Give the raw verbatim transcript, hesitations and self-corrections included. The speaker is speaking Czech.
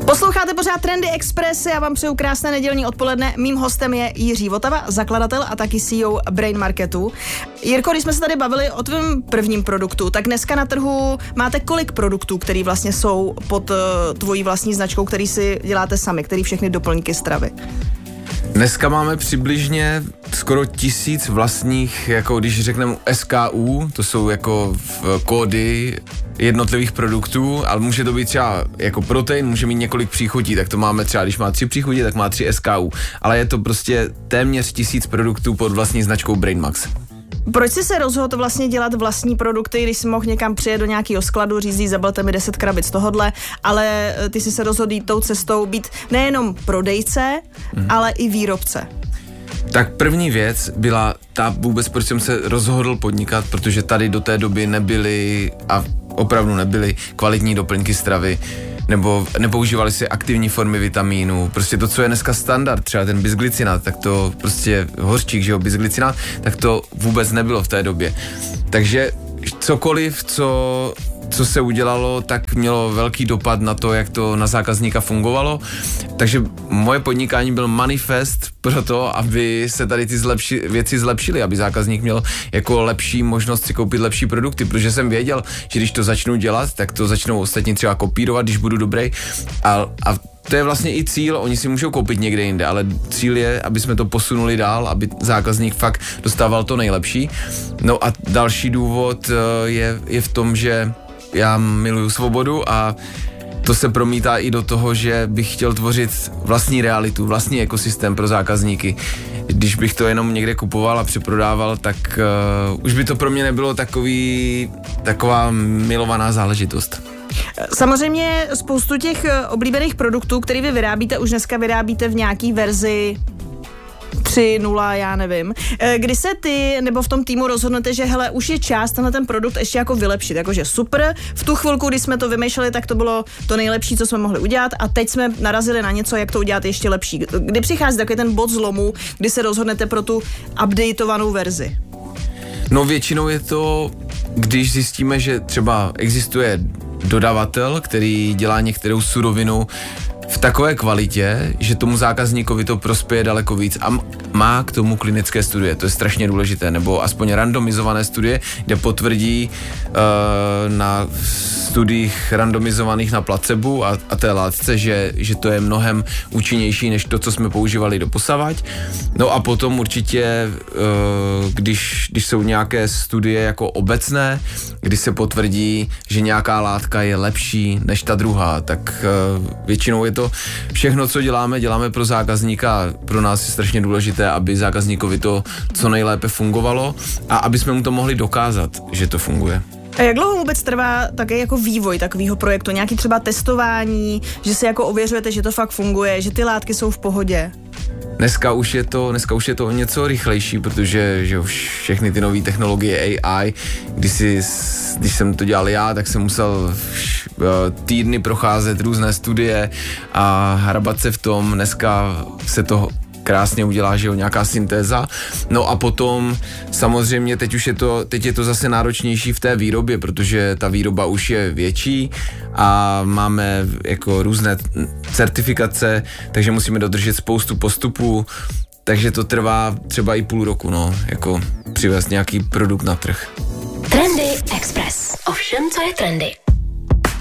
Posloucháte pořád Trendy Express, já vám přeju krásné nedělní odpoledne. Mým hostem je Jiří Votava, zakladatel a taky C E O Brain Marketu. Jirko, když jsme se tady bavili o tvém prvním produktu, tak dneska na trhu máte kolik produktů, který vlastně jsou pod uh, tvojí vlastní značkou, který si děláte sami, který všechny doplňky stravy? Dneska máme přibližně skoro tisíc vlastních, jako když řekneme S K U, to jsou jako kódy jednotlivých produktů, ale může to být třeba jako protein, může mít několik příchutí, tak to máme třeba, když má tři příchutí, tak má tři S K U, ale je to prostě téměř tisíc produktů pod vlastní značkou BrainMax. Proč jsi se rozhodl vlastně dělat vlastní produkty, když jsi mohl někam přijet do nějakého skladu, říct, zabalte mi deset krabic tohodle, ale ty jsi se rozhodl jít tou cestou být nejenom prodejce, mm. ale i výrobce? Tak první věc byla ta vůbec, proč jsem se rozhodl podnikat, protože tady do té doby nebyly a opravdu nebyly kvalitní doplňky stravy, nebo nepoužívali si aktivní formy vitamínů, prostě to, co je dneska standard, třeba ten bisglycinát, tak to prostě hořčík, že jo, bisglycinát, tak to vůbec nebylo v té době. Takže cokoliv, co, co se udělalo, tak mělo velký dopad na to, jak to na zákazníka fungovalo. Takže moje podnikání byl manifest pro to, aby se tady ty zlepši, věci zlepšily, aby zákazník měl jako lepší možnost si koupit lepší produkty, protože jsem věděl, že když to začnu dělat, tak to začnou ostatní třeba kopírovat, když budu dobrý. A, a to je vlastně i cíl, oni si můžou koupit někde jinde, ale cíl je, aby jsme to posunuli dál, aby zákazník fakt dostával to nejlepší. No a další důvod je, je v tom, že já miluju svobodu a to se promítá i do toho, že bych chtěl tvořit vlastní realitu, vlastní ekosystém pro zákazníky. Když bych to jenom někde kupoval a přeprodával, tak uh, už by to pro mě nebylo takový, taková milovaná záležitost. Samozřejmě spoustu těch oblíbených produktů, který vy vyrábíte, už dneska vyrábíte v nějaký verzi tři nula, já nevím. Kdy se ty nebo v tom týmu rozhodnete, že hele, už je čas tenhle ten produkt ještě jako vylepšit, jakože super, v tu chvilku, kdy jsme to vymýšleli, tak to bylo to nejlepší, co jsme mohli udělat a teď jsme narazili na něco, jak to udělat ještě lepší. Kdy přichází takový ten bod zlomu, kdy se rozhodnete pro tu updateovanou verzi? No většinou je to, když zjistíme, že třeba existuje dodavatel, který dělá některou surovinu v takové kvalitě, že tomu zákazníkovi to prospěje daleko víc a má k tomu klinické studie, to je strašně důležité, nebo aspoň randomizované studie, kde potvrdí uh, na studiích randomizovaných na placebo a, a té látce, že, že to je mnohem účinnější než to, co jsme používali doposavať. No a potom určitě, uh, když, když jsou nějaké studie jako obecné, kdy se potvrdí, že nějaká látka je lepší než ta druhá, tak uh, většinou je to všechno, co děláme, děláme pro zákazníka. Pro nás je strašně důležité, aby zákazníkovi to co nejlépe fungovalo a aby jsme mu to mohli dokázat, že to funguje. A jak dlouho vůbec trvá také jako vývoj takového projektu? Nějaký třeba testování, že si jako ověřujete, že to fakt funguje, že ty látky jsou v pohodě? Dneska už je to, dneska už je to něco rychlejší, protože že už všechny ty nové technologie A I, když, si, když jsem to dělal já, tak jsem musel týdny procházet různé studie a hrabat se v tom. Dneska se to krásně udělá, že jo, nějaká syntéza. No a potom samozřejmě teď už je to, teď je to zase náročnější v té výrobě, protože ta výroba už je větší a máme jako různé certifikace, takže musíme dodržet spoustu postupů, takže to trvá třeba i půl roku, no, jako přivést nějaký produkt na trh. Trendy Express. Ovšem, co je trendy.